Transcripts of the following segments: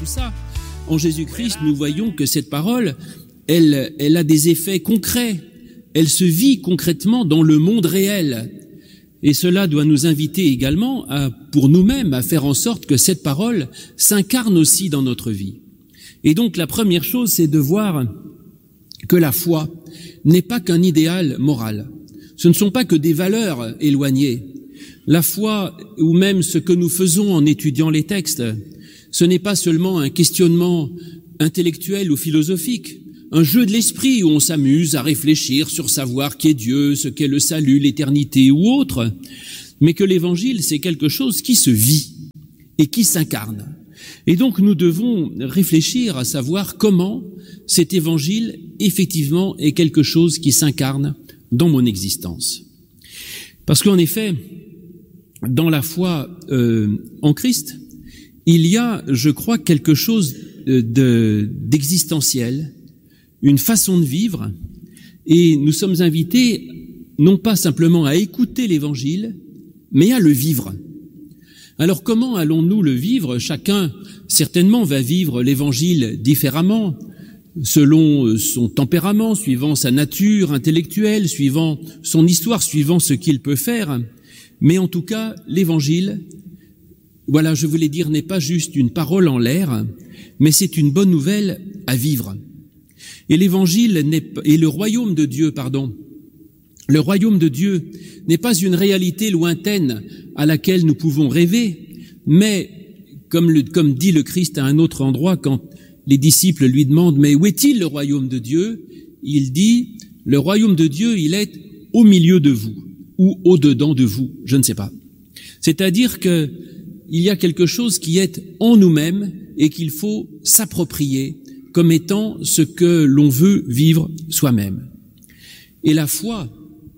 tout ça. En Jésus-Christ, nous voyons que cette parole, elle a des effets concrets. Elle se vit concrètement dans le monde réel. Et cela doit nous inviter également pour nous-mêmes, à faire en sorte que cette parole s'incarne aussi dans notre vie. Et donc, la première chose, c'est de voir que la foi n'est pas qu'un idéal moral. Ce ne sont pas que des valeurs éloignées. La foi, ou même ce que nous faisons en étudiant les textes, ce n'est pas seulement un questionnement intellectuel ou philosophique, un jeu de l'esprit où on s'amuse à réfléchir sur savoir qui est Dieu, ce qu'est le salut, l'éternité ou autre, mais que l'évangile, c'est quelque chose qui se vit et qui s'incarne. Et donc nous devons réfléchir à savoir comment cet évangile, effectivement, est quelque chose qui s'incarne dans mon existence. Parce qu'en effet, dans la foi en Christ, il y a, je crois, quelque chose d'existentiel, une façon de vivre, et nous sommes invités non pas simplement à écouter l'évangile, mais à le vivre. Alors comment allons-nous le vivre? Chacun, certainement, va vivre l'évangile différemment, selon son tempérament, suivant sa nature intellectuelle, suivant son histoire, suivant ce qu'il peut faire. Mais en tout cas, l'évangile, voilà, je voulais dire, n'est pas juste une parole en l'air, mais c'est une bonne nouvelle à vivre. Et l'évangile et le royaume de Dieu, le royaume de Dieu n'est pas une réalité lointaine à laquelle nous pouvons rêver, mais comme dit le Christ à un autre endroit, quand les disciples lui demandent « Mais où est-il le royaume de Dieu ?» Il dit « Le royaume de Dieu, il est au milieu de vous, ou au-dedans de vous, je ne sais pas. » C'est-à-dire que il y a quelque chose qui est en nous-mêmes et qu'il faut s'approprier comme étant ce que l'on veut vivre soi-même. Et la foi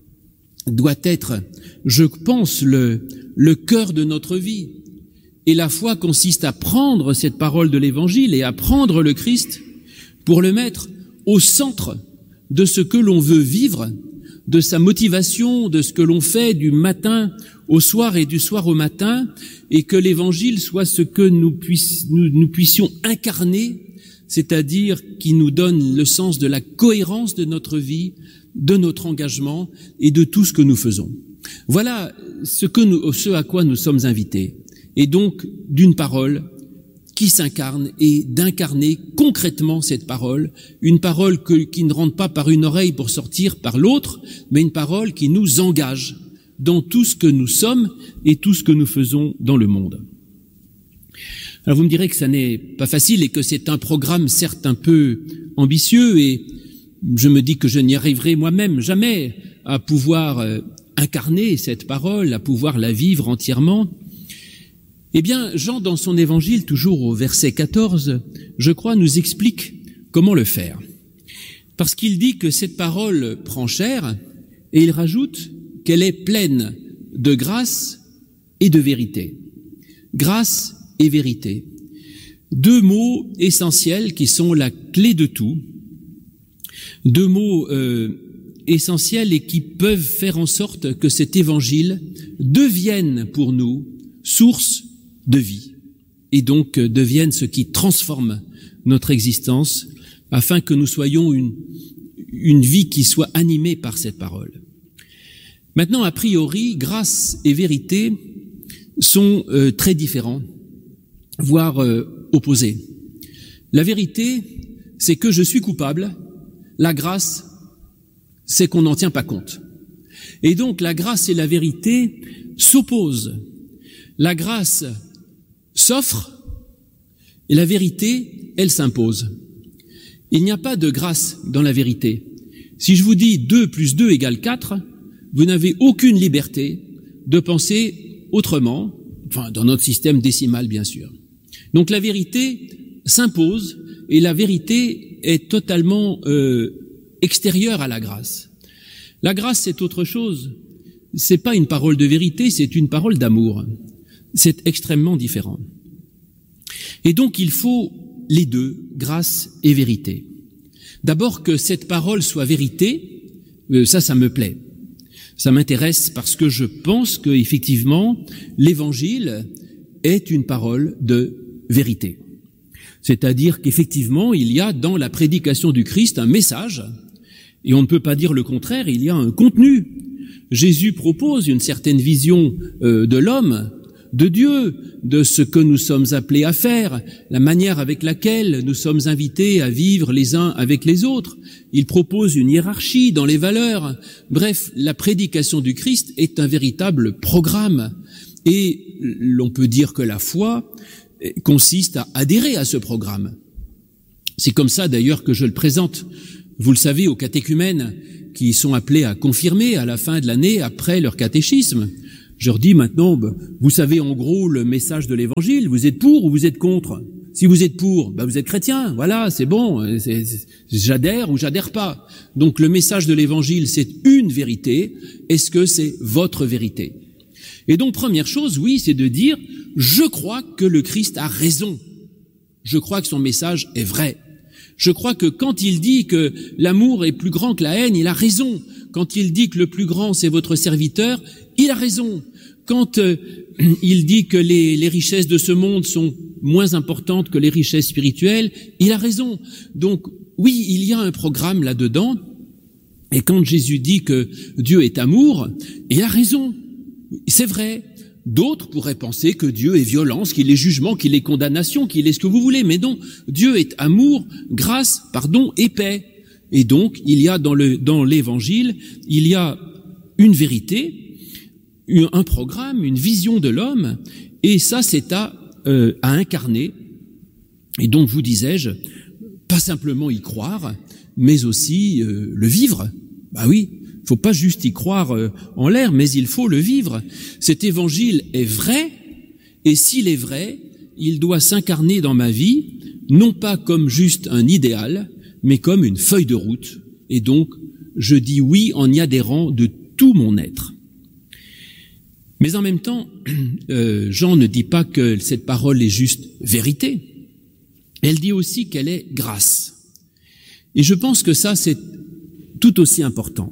doit être, je pense, le cœur de notre vie. Et la foi consiste à prendre cette parole de l'Évangile et à prendre le Christ pour le mettre au centre de ce que l'on veut vivre, de sa motivation, de ce que l'on fait du matin au soir et du soir au matin, et que l'Évangile soit ce que nous puissions incarner, c'est-à-dire qui nous donne le sens de la cohérence de notre vie, de notre engagement et de tout ce que nous faisons. Voilà ce à quoi nous sommes invités. Et donc, d'une parole qui s'incarne et d'incarner concrètement cette parole, une parole qui ne rentre pas par une oreille pour sortir par l'autre, mais une parole qui nous engage dans tout ce que nous sommes et tout ce que nous faisons dans le monde. Alors vous me direz que ça n'est pas facile et que c'est un programme certes un peu ambitieux, et je me dis que je n'y arriverai moi-même jamais à pouvoir incarner cette parole, à pouvoir la vivre entièrement. Eh bien, Jean, dans son évangile, toujours au verset 14, je crois, nous explique comment le faire. Parce qu'il dit que cette parole prend chair, et il rajoute qu'elle est pleine de grâce et de vérité. Grâce et vérité. Deux mots essentiels qui sont la clé de tout. Deux mots essentiels et qui peuvent faire en sorte que cet évangile devienne pour nous source de vie, et donc devienne ce qui transforme notre existence, afin que nous soyons une vie qui soit animée par cette parole. Maintenant, a priori, grâce et vérité sont très différents, voire opposés. La vérité, c'est que je suis coupable. La grâce, c'est qu'on n'en tient pas compte. Et donc, la grâce et la vérité s'opposent. La grâce s'offre et la vérité, elle s'impose. Il n'y a pas de grâce dans la vérité. Si je vous dis 2 plus 2 égale 4, vous n'avez aucune liberté de penser autrement, enfin dans notre système décimal bien sûr. Donc la vérité s'impose et la vérité est totalement extérieure à la grâce. La grâce, c'est autre chose. C'est pas une parole de vérité, c'est une parole d'amour. C'est extrêmement différent. Et donc il faut les deux, grâce et vérité. D'abord que cette parole soit vérité, ça me plaît. Ça m'intéresse parce que je pense que effectivement l'évangile est une parole de vérité. C'est-à-dire qu'effectivement, il y a dans la prédication du Christ un message, et on ne peut pas dire le contraire, il y a un contenu. Jésus propose une certaine vision de l'homme, de Dieu, de ce que nous sommes appelés à faire, la manière avec laquelle nous sommes invités à vivre les uns avec les autres. Il propose une hiérarchie dans les valeurs. Bref, la prédication du Christ est un véritable programme. Et l'on peut dire que la foi consiste à adhérer à ce programme. C'est comme ça d'ailleurs que je le présente, vous le savez, aux catéchumènes qui sont appelés à confirmer à la fin de l'année après leur catéchisme. Je leur dis maintenant, vous savez en gros le message de l'évangile, vous êtes pour ou vous êtes contre? Si vous êtes pour, vous êtes chrétien, voilà, c'est bon, j'adhère ou j'adhère pas. Donc le message de l'évangile, c'est une vérité, est-ce que c'est votre vérité? Et donc première chose, oui, c'est de dire, je crois que le Christ a raison, je crois que son message est vrai. Je crois que quand il dit que l'amour est plus grand que la haine, il a raison. Quand il dit que le plus grand c'est votre serviteur, il a raison. Quand il dit que les richesses de ce monde sont moins importantes que les richesses spirituelles, il a raison. Donc oui, il y a un programme là-dedans. Et quand Jésus dit que Dieu est amour, il a raison. C'est vrai. D'autres pourraient penser que Dieu est violence, qu'il est jugement, qu'il est condamnation, qu'il est ce que vous voulez. Mais non, Dieu est amour, grâce, pardon et paix. Et donc, il y a dans l'évangile, il y a une vérité, un programme, une vision de l'homme, et ça c'est à incarner. Et donc, vous disais-je, pas simplement y croire, mais aussi le vivre. Bah oui. Il faut pas juste y croire en l'air, mais il faut le vivre. Cet évangile est vrai, et s'il est vrai, il doit s'incarner dans ma vie, non pas comme juste un idéal, mais comme une feuille de route. Et donc, je dis oui en y adhérant de tout mon être. Mais en même temps, Jean ne dit pas que cette parole est juste vérité. Elle dit aussi qu'elle est grâce. Et je pense que ça, c'est tout aussi important.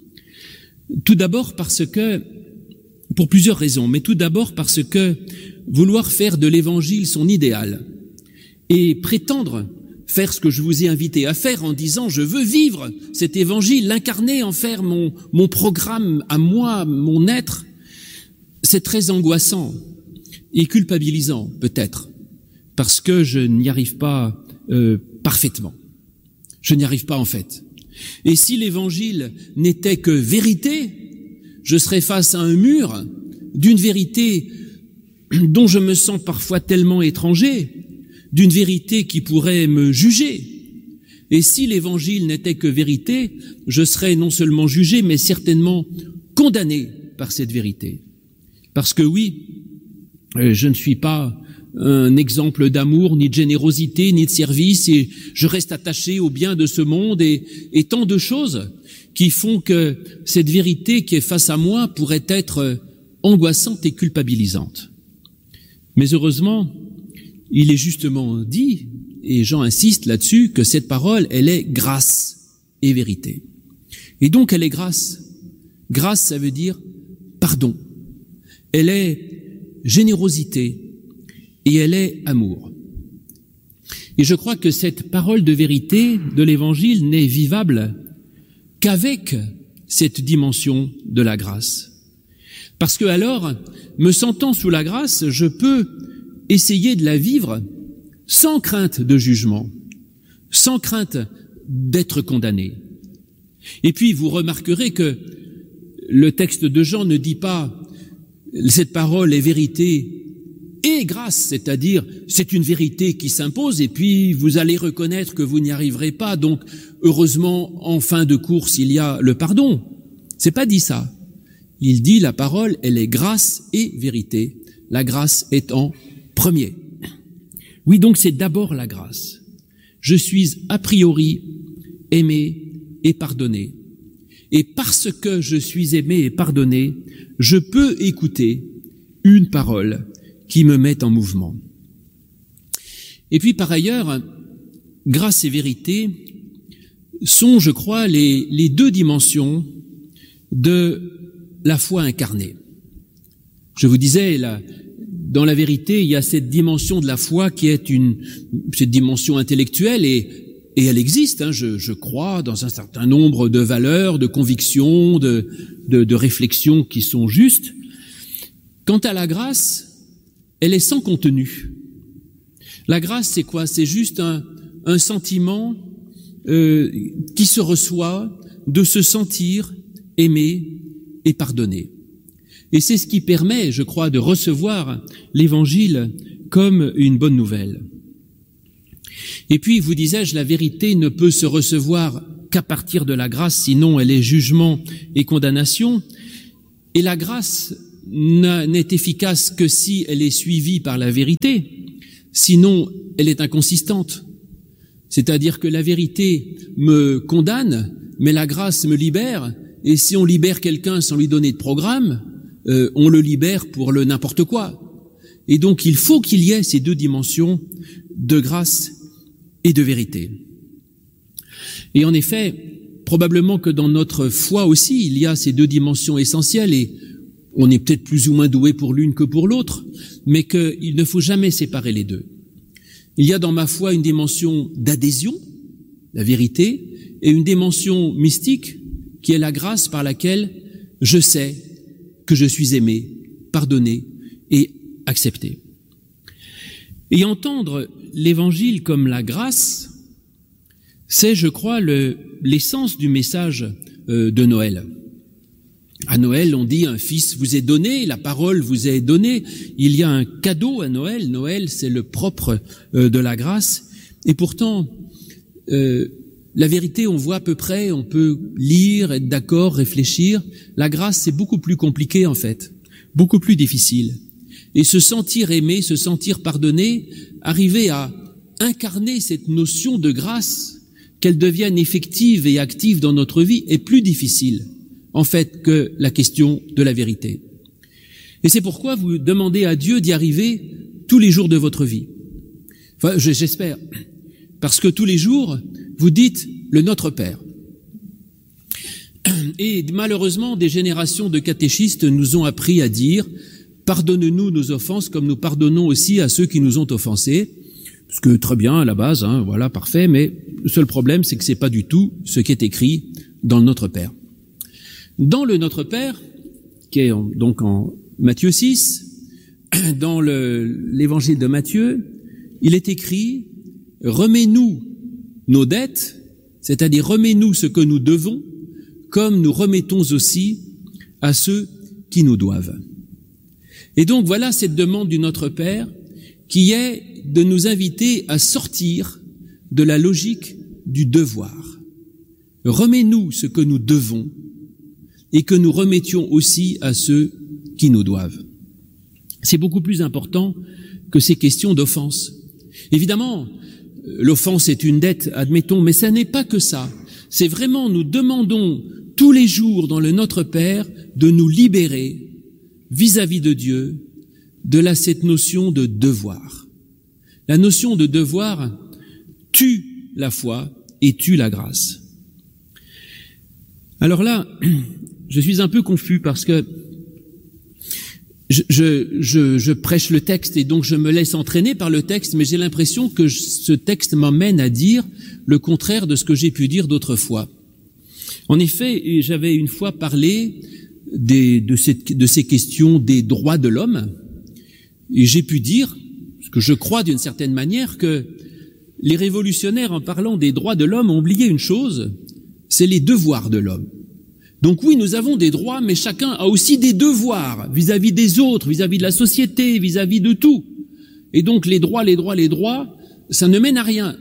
Tout d'abord parce que, pour plusieurs raisons, mais tout d'abord parce que vouloir faire de l'évangile son idéal et prétendre faire ce que je vous ai invité à faire en disant je veux vivre cet évangile, l'incarner, en faire mon programme à moi, mon être, c'est très angoissant et culpabilisant peut-être, parce que je n'y arrive pas parfaitement. Je n'y arrive pas en fait. Et si l'évangile n'était que vérité, je serais face à un mur d'une vérité dont je me sens parfois tellement étranger, d'une vérité qui pourrait me juger. Et si l'évangile n'était que vérité, je serais non seulement jugé, mais certainement condamné par cette vérité. Parce que oui, je ne suis pas un exemple d'amour, ni de générosité, ni de service, et je reste attaché au bien de ce monde et tant de choses qui font que cette vérité qui est face à moi pourrait être angoissante et culpabilisante. Mais heureusement, il est justement dit, et Jean insiste là-dessus, que cette parole, elle est grâce et vérité. Et donc elle est grâce. Grâce, ça veut dire pardon. Elle est générosité. Et elle est amour. Et je crois que cette parole de vérité de l'Évangile n'est vivable qu'avec cette dimension de la grâce. Parce que alors, me sentant sous la grâce, je peux essayer de la vivre sans crainte de jugement, sans crainte d'être condamné. Et puis, vous remarquerez que le texte de Jean ne dit pas « cette parole est vérité » et grâce, c'est-à-dire c'est une vérité qui s'impose et puis vous allez reconnaître que vous n'y arriverez pas, donc heureusement en fin de course il y a le pardon. C'est pas dit ça. Il dit la parole, elle est grâce et vérité. La grâce est en premier. Oui, donc c'est d'abord la grâce. Je suis a priori aimé et pardonné. Et parce que je suis aimé et pardonné, je peux écouter une parole qui me met en mouvement. Et puis par ailleurs, grâce et vérité sont, je crois, les deux dimensions de la foi incarnée. Je vous disais, dans la vérité, il y a cette dimension de la foi qui est cette dimension intellectuelle et elle existe. Je crois dans un certain nombre de valeurs, de convictions, de réflexions qui sont justes. Quant à la grâce, elle est sans contenu. La grâce, c'est quoi? C'est juste un sentiment qui se reçoit de se sentir aimé et pardonné. Et c'est ce qui permet, je crois, de recevoir l'Évangile comme une bonne nouvelle. Et puis, vous disais-je, la vérité ne peut se recevoir qu'à partir de la grâce, sinon elle est jugement et condamnation. Et la grâce n'est efficace que si elle est suivie par la vérité, sinon elle est inconsistante. C'est-à-dire que la vérité me condamne, mais la grâce me libère, et si on libère quelqu'un sans lui donner de programme, on le libère pour le n'importe quoi. Et donc il faut qu'il y ait ces deux dimensions de grâce et de vérité. Et en effet, probablement que dans notre foi aussi, il y a ces deux dimensions essentielles, et on est peut-être plus ou moins doué pour l'une que pour l'autre, mais qu'il ne faut jamais séparer les deux. Il y a dans ma foi une dimension d'adhésion, la vérité, et une dimension mystique qui est la grâce par laquelle je sais que je suis aimé, pardonné et accepté. Et entendre l'Évangile comme la grâce, c'est, je crois, l'essence du message de Noël. À Noël, on dit un fils vous est donné, la parole vous est donnée. Il y a un cadeau à Noël. Noël, c'est le propre de la grâce. Et pourtant, la vérité, on voit à peu près, on peut lire, être d'accord, réfléchir. La grâce, c'est beaucoup plus compliqué en fait, beaucoup plus difficile. Et se sentir aimé, se sentir pardonné, arriver à incarner cette notion de grâce, qu'elle devienne effective et active dans notre vie, est plus difficile en fait que la question de la vérité. Et c'est pourquoi vous demandez à Dieu d'y arriver tous les jours de votre vie. Enfin, j'espère. Parce que tous les jours, vous dites le Notre Père. Et malheureusement, des générations de catéchistes nous ont appris à dire « Pardonne-nous nos offenses comme nous pardonnons aussi à ceux qui nous ont offensés ». Ce que très bien à la base, voilà, parfait, mais le seul problème, c'est que c'est pas du tout ce qui est écrit dans le Notre Père. Dans le Notre Père, qui est donc en Matthieu 6, dans l'évangile de Matthieu, il est écrit « Remets-nous nos dettes », c'est-à-dire remets-nous ce que nous devons, comme nous remettons aussi à ceux qui nous doivent. Et donc voilà cette demande du Notre Père qui est de nous inviter à sortir de la logique du devoir. Remets-nous ce que nous devons et que nous remettions aussi à ceux qui nous doivent. C'est beaucoup plus important que ces questions d'offense. Évidemment, l'offense est une dette, admettons, mais ça n'est pas que ça. C'est vraiment, nous demandons tous les jours dans le Notre Père de nous libérer vis-à-vis de Dieu de cette notion de devoir. La notion de devoir tue la foi et tue la grâce. Alors là, je suis un peu confus parce que je prêche le texte et donc je me laisse entraîner par le texte, mais j'ai l'impression que ce texte m'emmène à dire le contraire de ce que j'ai pu dire d'autrefois. En effet, j'avais une fois parlé de ces questions des droits de l'homme, et j'ai pu dire, ce que je crois d'une certaine manière, que les révolutionnaires, en parlant des droits de l'homme, ont oublié une chose, c'est les devoirs de l'homme. Donc oui, nous avons des droits, mais chacun a aussi des devoirs vis-à-vis des autres, vis-à-vis de la société, vis-à-vis de tout. Et donc les droits, ça ne mène à rien.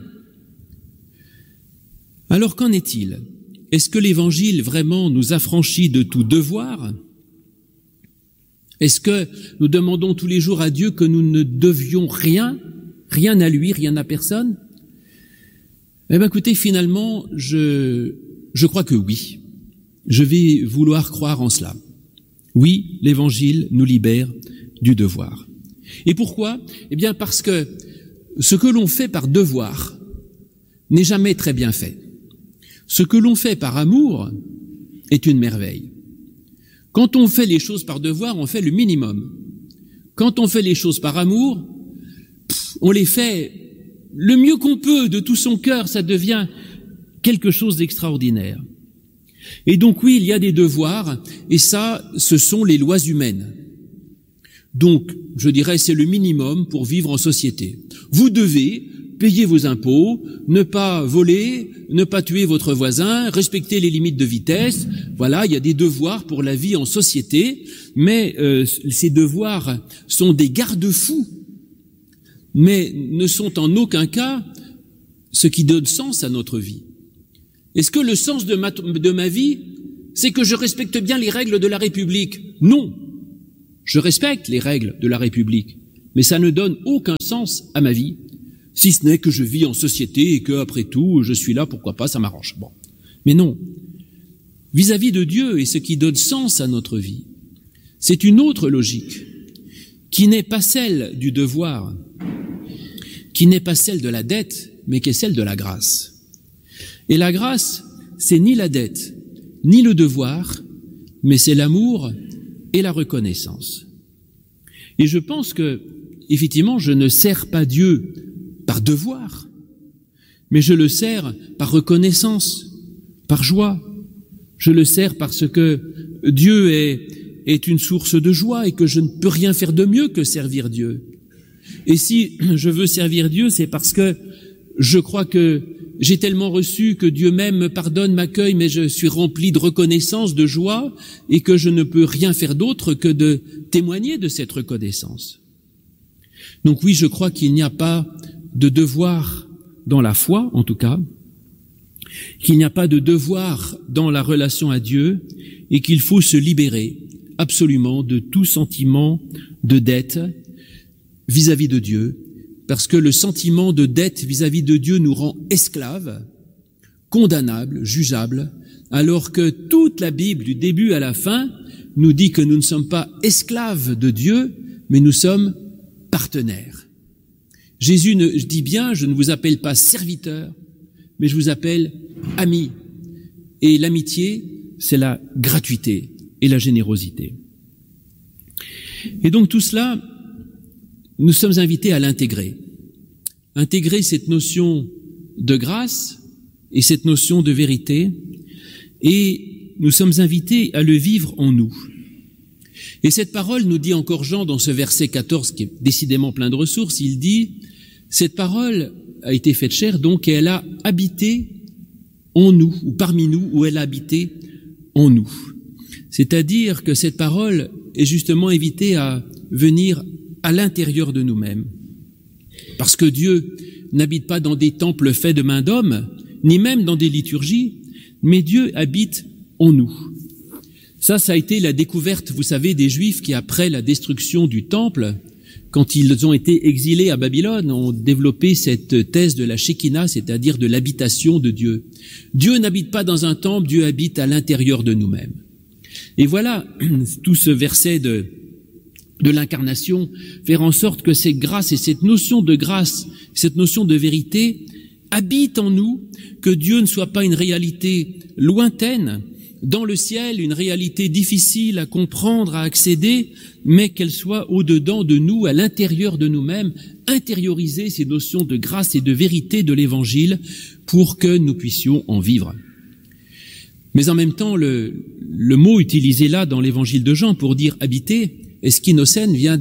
Alors qu'en est-il ? Est-ce que l'Évangile vraiment nous affranchit de tout devoir ? Est-ce que nous demandons tous les jours à Dieu que nous ne devions rien à lui, rien à personne ? Eh bien écoutez, finalement, je crois que oui. Je vais vouloir croire en cela. Oui, l'Évangile nous libère du devoir. Et pourquoi ? Eh bien parce que ce que l'on fait par devoir n'est jamais très bien fait. Ce que l'on fait par amour est une merveille. Quand on fait les choses par devoir, on fait le minimum. quand on fait les choses par amour, on les fait le mieux qu'on peut, de tout son cœur, ça devient quelque chose d'extraordinaire. Et donc oui, il y a des devoirs, et ça, ce sont les lois humaines. Donc, je dirais, c'est le minimum pour vivre en société. Vous devez payer vos impôts, ne pas voler, ne pas tuer votre voisin, respecter les limites de vitesse. Voilà, il y a des devoirs pour la vie en société, mais ces devoirs sont des garde-fous, mais ne sont en aucun cas ce qui donne sens à notre vie. Est-ce que le sens de ma vie, c'est que je respecte bien les règles de la République? Non. Je respecte les règles de la République, mais ça ne donne aucun sens à ma vie, si ce n'est que je vis en société et que, après tout, je suis là, pourquoi pas, ça m'arrange. Bon. Mais non. Vis-à-vis de Dieu et ce qui donne sens à notre vie, c'est une autre logique, qui n'est pas celle du devoir, qui n'est pas celle de la dette, mais qui est celle de la grâce. Et la grâce, c'est ni la dette, ni le devoir, mais c'est l'amour et la reconnaissance. Et je pense que, effectivement, je ne sers pas Dieu par devoir, mais je le sers par reconnaissance, par joie. Je le sers parce que Dieu est une source de joie et que je ne peux rien faire de mieux que servir Dieu. Et si je veux servir Dieu, c'est parce que je crois que j'ai tellement reçu que Dieu même me pardonne, m'accueille, mais je suis rempli de reconnaissance, de joie, et que je ne peux rien faire d'autre que de témoigner de cette reconnaissance. Donc oui, je crois qu'il n'y a pas de devoir dans la foi, en tout cas, qu'il n'y a pas de devoir dans la relation à Dieu, et qu'il faut se libérer absolument de tout sentiment de dette vis-à-vis de Dieu, parce que le sentiment de dette vis-à-vis de Dieu nous rend esclaves, condamnables, jugeables, alors que toute la Bible, du début à la fin, nous dit que nous ne sommes pas esclaves de Dieu, mais nous sommes partenaires. Jésus dit bien, je ne vous appelle pas serviteur, mais je vous appelle ami. Et l'amitié, c'est la gratuité et la générosité. Et donc tout cela, nous sommes invités à l'intégrer. Intégrer cette notion de grâce et cette notion de vérité, et nous sommes invités à le vivre en nous. Et cette parole, nous dit encore Jean dans ce verset 14, qui est décidément plein de ressources, il dit, cette parole a été faite chair, donc, et elle a habité en nous, ou parmi nous, ou elle a habité en nous. C'est-à-dire que cette parole est justement invitée à venir à l'intérieur de nous-mêmes. Parce que Dieu n'habite pas dans des temples faits de main d'homme, ni même dans des liturgies, mais Dieu habite en nous. Ça a été la découverte, vous savez, des Juifs qui, après la destruction du temple, quand ils ont été exilés à Babylone, ont développé cette thèse de la Shekinah, c'est-à-dire de l'habitation de Dieu. Dieu n'habite pas dans un temple, Dieu habite à l'intérieur de nous-mêmes. Et voilà, tout ce verset de l'incarnation, faire en sorte que cette grâce et cette notion de grâce, cette notion de vérité habitent en nous, que Dieu ne soit pas une réalité lointaine dans le ciel, une réalité difficile à comprendre, à accéder, mais qu'elle soit au-dedans de nous, à l'intérieur de nous-mêmes, intérioriser ces notions de grâce et de vérité de l'Évangile pour que nous puissions en vivre. Mais en même temps, le mot utilisé là dans l'Évangile de Jean pour dire habiter, eskinocène, vient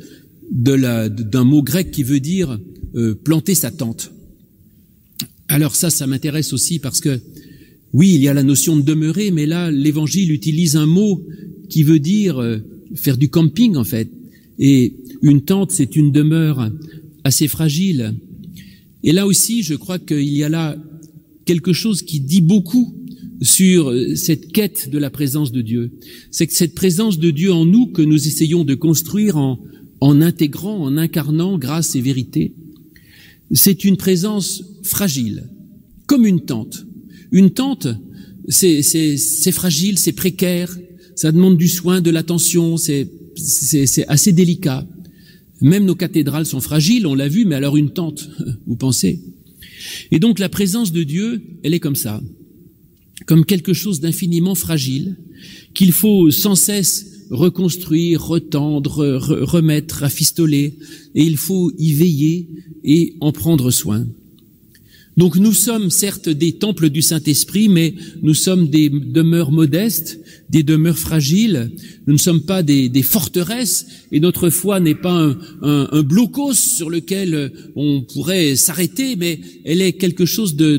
d'un mot grec qui veut dire planter sa tente. Alors ça m'intéresse aussi parce que oui, il y a la notion de demeurer, mais là, l'Évangile utilise un mot qui veut dire faire du camping, en fait. Et une tente, c'est une demeure assez fragile. Et là aussi, je crois qu'il y a là quelque chose qui dit beaucoup sur cette quête de la présence de Dieu. C'est que cette présence de Dieu en nous que nous essayons de construire en intégrant, en incarnant grâce et vérité, c'est une présence fragile, comme une tente. Une tente, c'est fragile, c'est précaire, ça demande du soin, de l'attention, c'est assez délicat. Même nos cathédrales sont fragiles, on l'a vu, mais alors une tente, vous pensez? Et donc la présence de Dieu, elle est comme ça, comme quelque chose d'infiniment fragile, qu'il faut sans cesse reconstruire, retendre, remettre, rafistoler, et il faut y veiller et en prendre soin. Donc nous sommes certes des temples du Saint-Esprit, mais nous sommes des demeures modestes, des demeures fragiles, nous ne sommes pas des forteresses, et notre foi n'est pas un blocos sur lequel on pourrait s'arrêter, mais elle est quelque chose de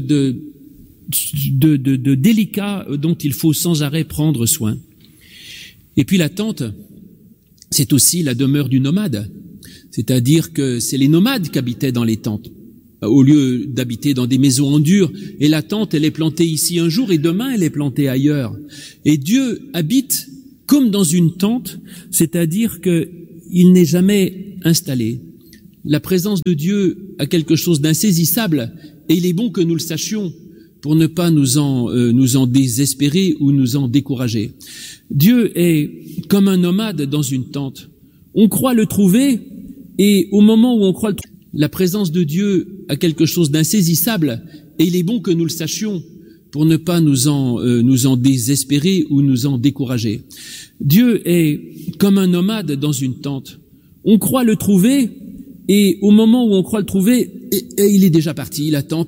délicat dont il faut sans arrêt prendre soin. Et puis la tente, c'est aussi la demeure du nomade, c'est-à-dire que c'est les nomades qui habitaient dans les tentes, au lieu d'habiter dans des maisons en dur. Et la tente, elle est plantée ici un jour et demain, elle est plantée ailleurs. Et Dieu habite comme dans une tente, c'est-à-dire qu'il n'est jamais installé. La présence de Dieu a quelque chose d'insaisissable et il est bon que nous le sachions pour ne pas nous en désespérer ou nous en décourager. Dieu est comme un nomade dans une tente. On croit le trouver et au moment où on croit le trouver, la présence de Dieu a quelque chose d'insaisissable et il est bon que nous le sachions pour ne pas nous en désespérer ou nous en décourager. Dieu est comme un nomade dans une tente. On croit le trouver et au moment où on croit le trouver, il est déjà parti, il attend.